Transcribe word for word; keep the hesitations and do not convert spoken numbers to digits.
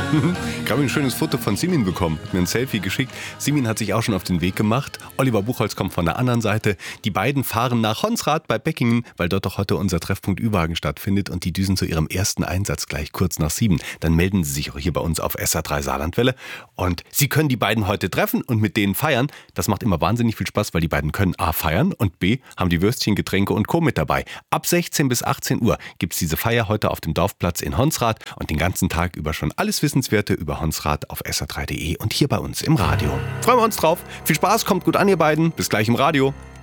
Ich habe ein schönes Foto von Simin bekommen, hat mir ein Selfie geschickt. Simin hat sich auch schon auf den Weg gemacht. Oliver Buchholz kommt von der anderen Seite. Die beiden fahren nach Honsrad bei Beckingen, weil dort doch heute unser Treffpunkt Ü-Wagen stattfindet. Und die düsen zu ihrem ersten Einsatz gleich kurz nach sieben. Dann melden sie sich auch hier bei uns auf S R drei Saarlandwelle. Und sie können die beiden heute treffen und mit denen feiern. Das macht immer wahnsinnig viel Spaß, weil die beiden können A feiern und B haben die Würstchen, Getränke und Co. mit dabei. Ab sechzehn bis achtzehn Uhr gibt es diese Feier heute auf dem Dorfplatz in Honsrad und den ganzen Tag über schon alles Wissenswerte über Honsrad auf S R drei punkt de und hier bei uns im Radio. Freuen wir uns drauf. Viel Spaß, kommt gut an, ihr beiden. Bis gleich im Radio.